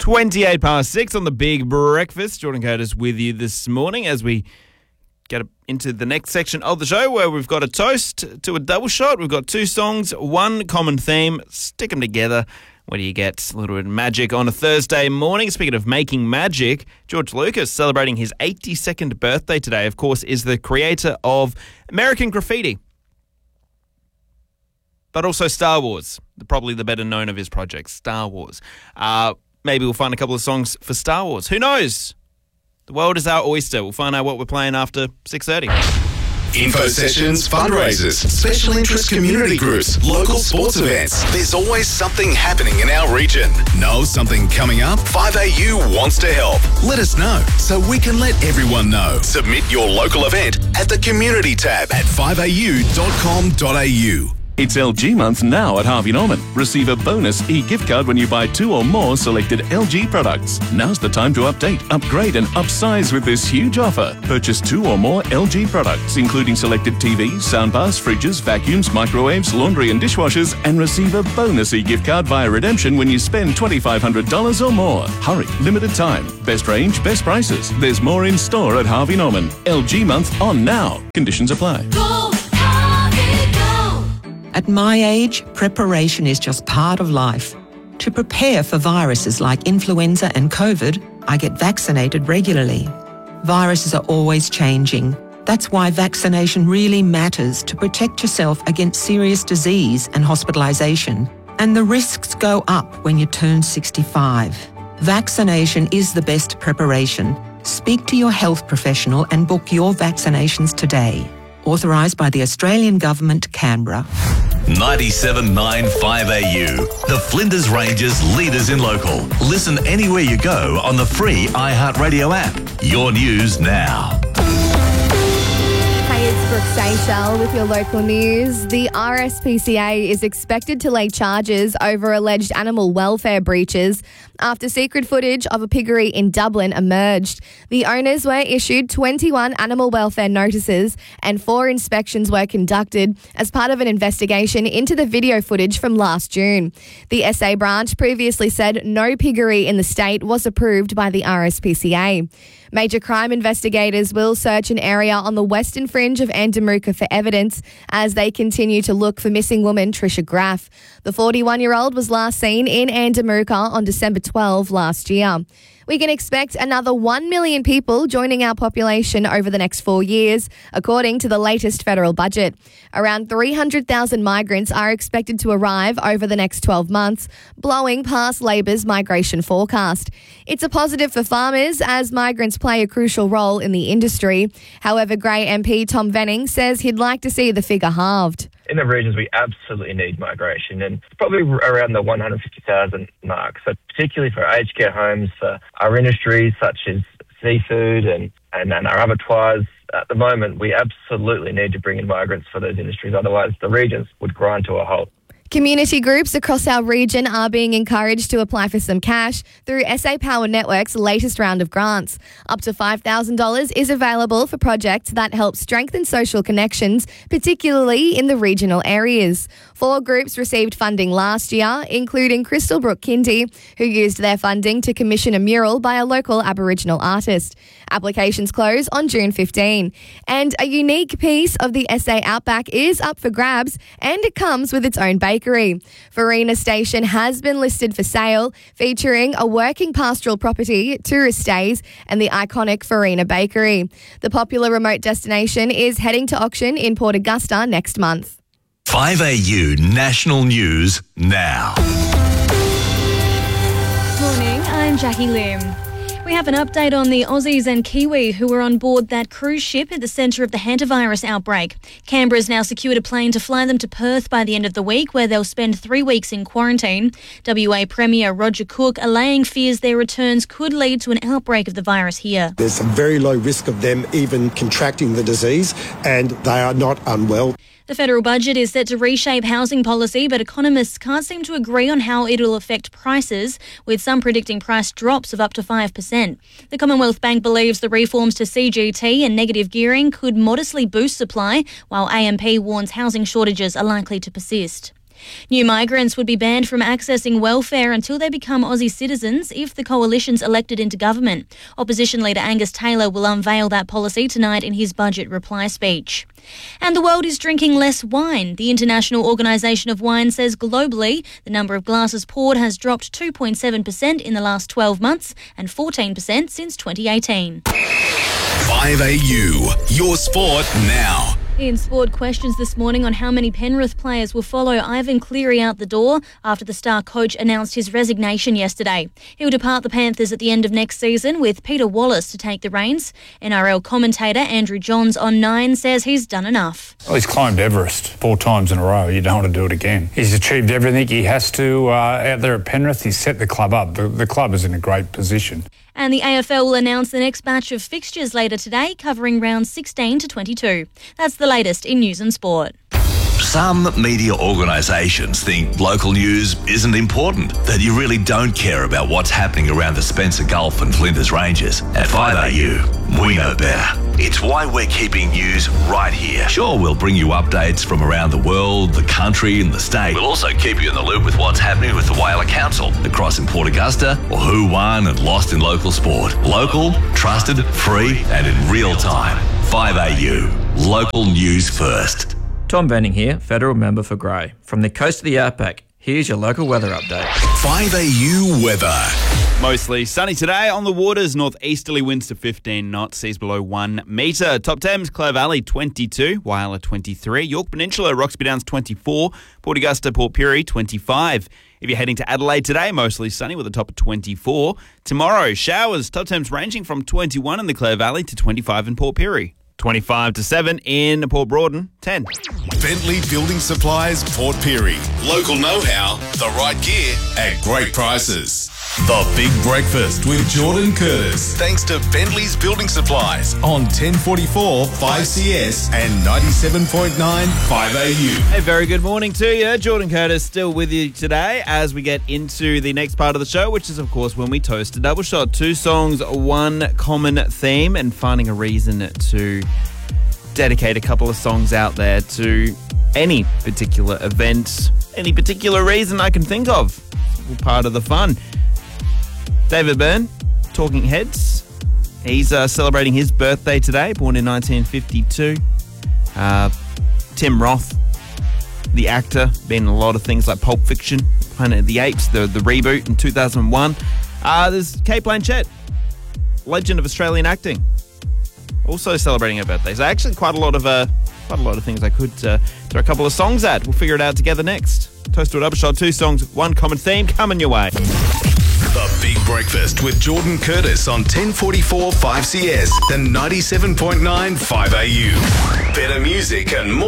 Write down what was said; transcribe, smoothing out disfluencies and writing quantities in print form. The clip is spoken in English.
28 past 6 on the Big Breakfast. Jordan Curtis with you this morning as we get into the next section of the show where we've got a toast to a double shot. We've got two songs, one common theme. Stick them together. What do you get? A little bit of magic on a Thursday morning. Speaking of making magic, George Lucas celebrating his 82nd birthday today, of course, is the creator of American Graffiti, but also Star Wars, probably the better known of his projects, Star Wars. Maybe we'll find a couple of songs for Star Wars. Who knows? The world is our oyster. We'll find out what we're playing after 6:30. Info sessions, fundraisers, special interest community groups, local sports events. There's always something happening in our region. Know something coming up? 5AU wants to help. Let us know so we can let everyone know. Submit your local event at the community tab at 5au.com.au. It's LG month now at Harvey Norman. Receive a bonus e-gift card when you buy 2 or more selected LG products. Now's the time to update, upgrade and upsize with this huge offer. Purchase 2 or more LG products, including selected TVs, soundbars, fridges, vacuums, microwaves, laundry and dishwashers, and receive a bonus e-gift card via redemption when you spend $2,500 or more. Hurry, limited time. Best range, best prices. There's more in store at Harvey Norman. LG month on now. Conditions apply. At my age, preparation is just part of life. To prepare for viruses like influenza and COVID, I get vaccinated regularly. Viruses are always changing. That's why vaccination really matters to protect yourself against serious disease and hospitalisation. And the risks go up when you turn 65. Vaccination is the best preparation. Speak to your health professional and book your vaccinations today. Authorised by the Australian Government, Canberra. 97.9 5AU. The Flinders Ranges leaders in local. Listen anywhere you go on the free iHeartRadio app. Your news now. Hey, it's Brooke Seychelles with your local news. The RSPCA is expected to lay charges over alleged animal welfare breaches after secret footage of a piggery in Dublin emerged. The owners were issued 21 animal welfare notices and 4 inspections were conducted as part of an investigation into the video footage from last June. The SA branch previously said no piggery in the state was approved by the RSPCA. Major crime investigators will search an area on the western fringe of Andamooka for evidence as they continue to look for missing woman Trisha Graff. The 41-year-old was last seen in Andamooka on December 12 last year. We can expect another 1 million people joining our population over the next 4 years, according to the latest federal budget. Around 300,000 migrants are expected to arrive over the next 12 months, blowing past Labor's migration forecast. It's a positive for farmers as migrants play a crucial role in the industry. However, Grey MP Tom Venning says he'd like to see the figure halved. In the regions, we absolutely need migration, and it's probably around the 150,000 mark. So particularly for aged care homes, for our industries such as seafood and our abattoirs, at the moment, we absolutely need to bring in migrants for those industries. Otherwise, the regions would grind to a halt. Community groups across our region are being encouraged to apply for some cash through SA Power Network's latest round of grants. Up to $5,000 is available for projects that help strengthen social connections, particularly in the regional areas. 4 groups received funding last year, including Crystalbrook Kindy, who used their funding to commission a mural by a local Aboriginal artist. Applications close on June 15. And a unique piece of the SA Outback is up for grabs, and it comes with its own bakery. Farina Station has been listed for sale, featuring a working pastoral property, tourist stays, and the iconic Farina Bakery. The popular remote destination is heading to auction in Port Augusta next month. 5AU National News now. Morning, I'm Jackie Lim. We have an update on the Aussies and Kiwi who were on board that cruise ship at the centre of the hantavirus outbreak. Canberra's now secured a plane to fly them to Perth by the end of the week, where they'll spend 3 weeks in quarantine. WA Premier Roger Cook allaying fears their returns could lead to an outbreak of the virus here. There's a very low risk of them even contracting the disease, and they are not unwell. The federal budget is set to reshape housing policy, but economists can't seem to agree on how it'll affect prices, with some predicting price drops of up to 5%. The Commonwealth Bank believes the reforms to CGT and negative gearing could modestly boost supply, while AMP warns housing shortages are likely to persist. New migrants would be banned from accessing welfare until they become Aussie citizens if the coalition's elected into government. Opposition leader Angus Taylor will unveil that policy tonight in his budget reply speech. And the world is drinking less wine. The International Organisation of Wine says globally, the number of glasses poured has dropped 2.7% in the last 12 months and 14% since 2018. 5AU, your sport now. In sport questions this morning on how many Penrith players will follow Ivan Cleary out the door after the star coach announced his resignation yesterday. He'll depart the Panthers at the end of next season with Peter Wallace to take the reins. NRL commentator Andrew Johns on 9 says he's done enough. Well, he's climbed Everest 4 times in a row. You don't want to do it again. He's achieved everything he has to out there at Penrith. He's set the club up. The club is in a great position. And the AFL will announce the next batch of fixtures later today, covering rounds 16 to 22. That's the latest in news and sport. Some media organisations think local news isn't important, that you really don't care about what's happening around the Spencer Gulf and Flinders Ranges. At 5AU, we know better. It's why we're keeping news right here. Sure, we'll bring you updates from around the world, the country and the state. We'll also keep you in the loop with what's happening with the Whaler Council across in Port Augusta or who won and lost in local sport. Local, trusted, free and in real time. 5AU, local news first. Tom Benning here, Federal Member for Grey. From the coast of the Outback, here's your local weather update. 5AU weather. Mostly sunny today on the waters. Northeasterly winds to 15 knots, seas below 1 metre. Top Thames, Clare Valley 22, Whyalla 23, York Peninsula, Roxby Downs 24, Port Augusta, Port Pirie 25. If you're heading to Adelaide today, mostly sunny with a top of 24. Tomorrow, showers, top temps ranging from 21 in the Clare Valley to 25 in Port Pirie. 25 to 7 in Port Broughton, 10. Bentley Building Supplies, Port Pirie. Local know-how, the right gear at great prices. The Big Breakfast with Jordan Curtis. Thanks to Bentley's Building Supplies on 1044 5CS and 97.9 5AU. A very good morning to you. Jordan Curtis still with you today as we get into the next part of the show, which is, of course, when we toast a double shot. 2 songs, 1 common theme, and finding a reason to dedicate a couple of songs out there to any particular event, any particular reason I can think of. All part of the fun. David Byrne, Talking Heads. He's celebrating his birthday today, born in 1952. Tim Roth, the actor, been in a lot of things like Pulp Fiction, Planet of the Apes, the reboot in 2001. There's Kate Blanchett, legend of Australian acting, also celebrating her birthday. So actually quite a lot of things I could throw a couple of songs at. We'll figure it out together next. Toast to a double shot, 2 songs, 1 common theme coming your way. The Big Breakfast with Jordan Curtis on 1044 5CS and 97.9 5AU. Better music and more.